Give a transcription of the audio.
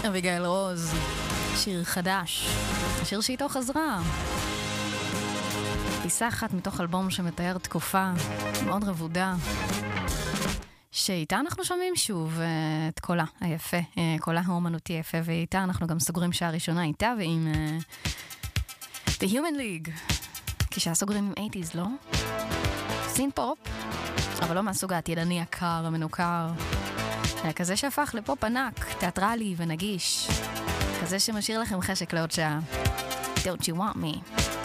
אביגיל רוז, שיר חדש, השיר שאיתו חזרה. פיסה אחת מתוך אלבום שמתאר תקופה מאוד רבודה, שאיתה אנחנו שומעים שוב את קולה היפה, קולה האומנותי יפה, ואיתה אנחנו גם סוגרים שעה ראשונה איתה ועם The Human League, כשעה סוגרים עם 80s, לא? סין פופ, אבל לא מהסוג העתידני הקר, המנוכר, אלא כזה שהפך לפופ ענק, תיאטרלי ונגיש, כזה שמשאיר לכם חשק לעוד שעה. Don't you want me?